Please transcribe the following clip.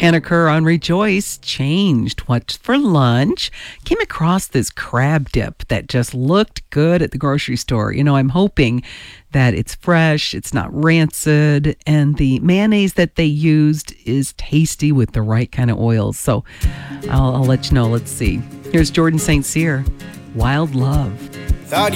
Anna Kerr on Rejoice changed what's for lunch. Came across this crab dip that just looked good at the grocery store. I'm hoping that it's fresh, it's not rancid, and the mayonnaise that they used is tasty with the right kind of oils. So I'll let you know. Let's see. Here's Jordan St. Cyr, Wild Love.